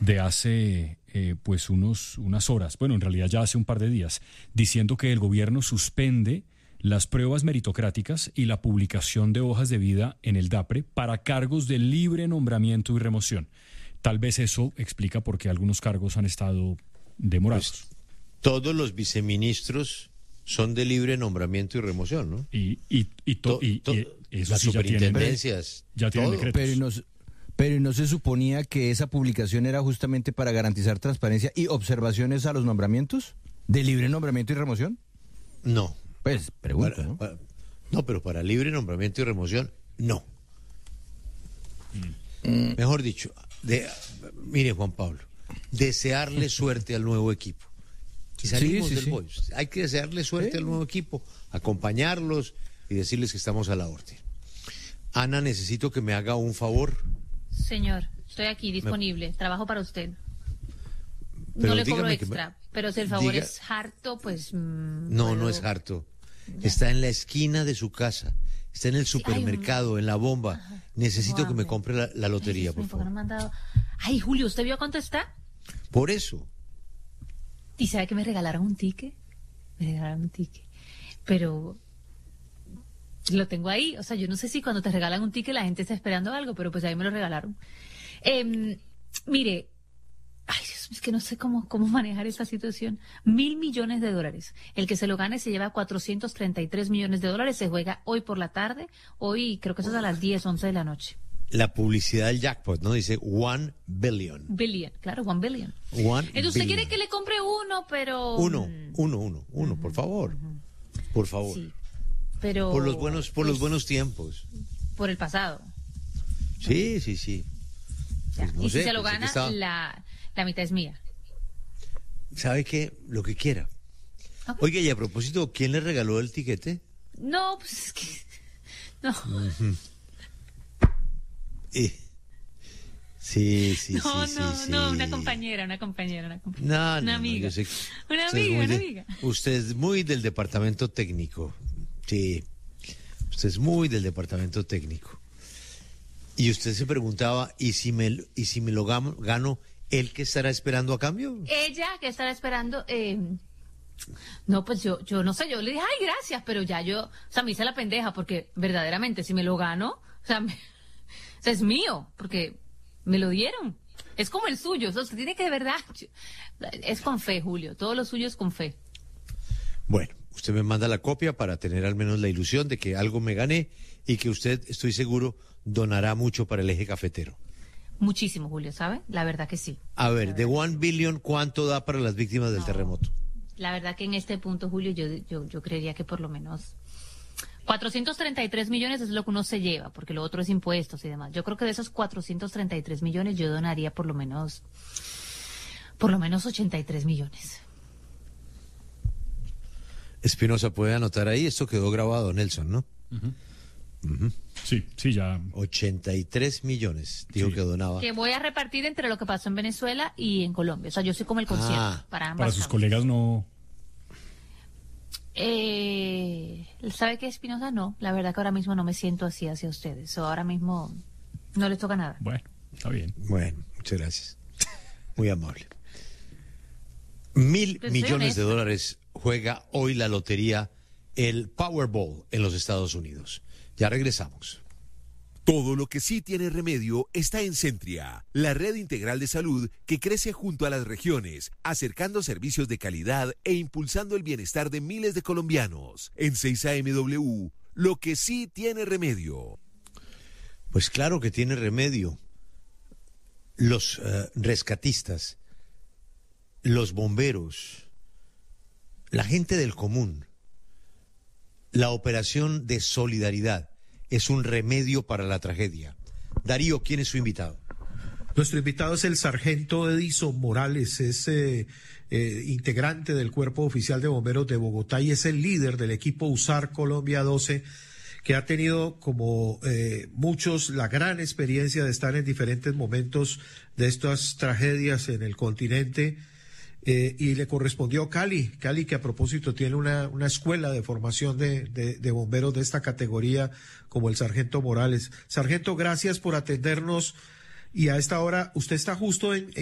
de hace pues unas horas, bueno, en realidad ya hace un par de días, diciendo que el gobierno suspende las pruebas meritocráticas y la publicación de hojas de vida en el DAPRE para cargos de libre nombramiento y remoción. Tal vez eso explica por qué algunos cargos han estado demorados. Pues, todos los viceministros son de libre nombramiento y remoción, ¿no? Y eso las sí superintendencias. ya tienen decretos. Pero ¿no se suponía que esa publicación era justamente para garantizar transparencia y observaciones a los nombramientos? ¿De libre nombramiento y remoción? No. Pues, pregunto, ¿no? No, pero para libre nombramiento y remoción, no. Mejor dicho, mire, Juan Pablo, desearle suerte al nuevo equipo. Y salimos del Boys. Hay que desearle suerte al nuevo equipo, acompañarlos y decirles que estamos a la orden. Ana, necesito que me haga un favor. Señor, estoy aquí disponible, trabajo para usted. Pero no le cobro dígame extra, pero si el favor es harto, pues... No es harto. Está en la esquina de su casa, está en el supermercado, en la bomba. Ajá, necesito que me compre la lotería, Ay, por favor. no me han dado... Ay, Julio, ¿usted vio cuánto está? Por eso. ¿Y sabe que me regalaron un ticket? Me regalaron un ticket. Pero lo tengo ahí. O sea, yo no sé si cuando te regalan un ticket la gente está esperando algo, pero pues ahí me lo regalaron. Mire, ay, Dios, es que no sé cómo manejar esa situación. $1.000 millones. El que se lo gane se lleva 433 millones de dólares. Se juega hoy por la tarde. Hoy creo que eso es a las 10, 11 de la noche. La publicidad del jackpot, ¿no? Dice 1 billion. Billion, claro, 1 billion. Entonces usted quiere que le compre uno, pero... Uno, por favor. Por favor. Sí, pero... Por los buenos tiempos. Por el pasado. Sí. Ya. Pues no y sé, si se lo pensé que gana, la mitad es mía. ¿Sabe qué? Lo que quiera. Okay. Oiga, y a propósito, ¿quién le regaló el tiquete? No, pues es que... No. Sí. No, una compañera. No, Una amiga. yo sé que Una amiga. Usted es muy del departamento técnico. Sí. Usted es muy del departamento técnico. Y usted se preguntaba, ¿y si me lo gano, él qué estará esperando a cambio? Ella que estará esperando, no, pues yo no sé, yo le dije, ay, gracias, pero ya o sea, me hice la pendeja, porque verdaderamente si me lo gano, o sea, es mío, porque me lo dieron. Es como el suyo, o sea, usted tiene que de verdad, es con fe, Julio, todo lo suyo es con fe. Bueno, usted me manda la copia para tener al menos la ilusión de que algo me gané y que usted, estoy seguro, donará mucho para el eje cafetero. Muchísimo, Julio, ¿sabe? La verdad que sí. A ver, de 1 billion, ¿cuánto da para las víctimas del terremoto? La verdad que en este punto, Julio, yo creería que por lo menos 433 millones es lo que uno se lleva, porque lo otro es impuestos y demás. Yo creo que de esos 433 millones yo donaría por lo menos 83 millones. Espinosa, puede anotar ahí, esto quedó grabado, Nelson, ¿no? Sí, ya. 83 millones, dijo que donaba. Que voy a repartir entre lo que pasó en Venezuela y en Colombia. O sea, yo soy como el concierto para ambas. Para sus colegas no. ¿Sabe qué, Espinosa? No, la verdad que ahora mismo no me siento así hacia ustedes. O ahora mismo no les toca nada. Bueno, está bien. Bueno, muchas gracias. Muy amable. 1.000 millones de dólares juega hoy la lotería, el Powerball en los Estados Unidos. Ya regresamos. Todo lo que sí tiene remedio está en Centria, la red integral de salud que crece junto a las regiones, acercando servicios de calidad e impulsando el bienestar de miles de colombianos. En 6 AMW, lo que sí tiene remedio. Pues claro que tiene remedio. Los rescatistas, los bomberos, la gente del común, la operación de solidaridad es un remedio para la tragedia. Darío, ¿quién es su invitado? Nuestro invitado es el sargento Edison Morales, es integrante del Cuerpo Oficial de Bomberos de Bogotá y es el líder del equipo USAR Colombia 12, que ha tenido como muchos la gran experiencia de estar en diferentes momentos de estas tragedias en el continente. Y le correspondió Cali, que a propósito tiene una escuela de formación de bomberos de esta categoría, como el sargento Morales. Sargento, gracias por atendernos, y a esta hora usted está justo en